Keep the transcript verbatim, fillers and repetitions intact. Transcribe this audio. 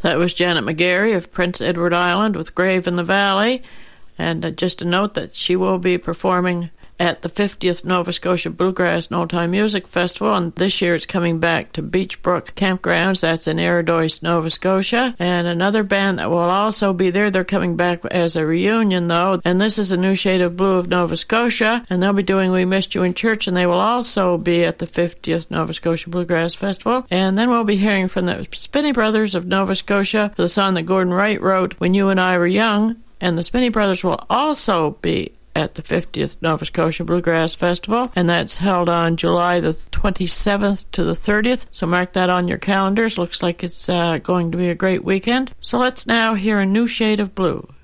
That was Janet McGarry of Prince Edward Island with Grave in the Valley. And uh, just a note that she will be performing at the fiftieth Nova Scotia Bluegrass and Old Time Music Festival, and this year it's coming back to Beach Brook Campgrounds. That's in Eridois, Nova Scotia. And another band that will also be there, they're coming back as a reunion, though, and this is A New Shade of Blue of Nova Scotia, and they'll be doing We Missed You in Church, and they will also be at the fiftieth Nova Scotia Bluegrass Festival. And then we'll be hearing from the Spinney Brothers of Nova Scotia, the song that Gordon Wright wrote, When You and I Were Young, and the Spinney Brothers will also be at the fiftieth Nova Scotia Bluegrass Festival, and that's held on July the twenty-seventh to the thirtieth, so mark that on your calendars. Looks like it's uh, going to be a great weekend. So let's now hear A New Shade of Blue.